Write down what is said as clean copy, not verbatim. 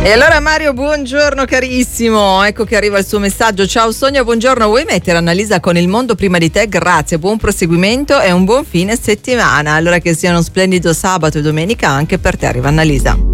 E allora Mario, buongiorno carissimo, ecco che arriva il suo messaggio. Ciao Sonia, buongiorno, vuoi mettere Annalisa con Il mondo prima di te? Grazie, buon proseguimento e un buon fine settimana. Allora che sia uno splendido sabato e domenica anche per te, arriva Annalisa.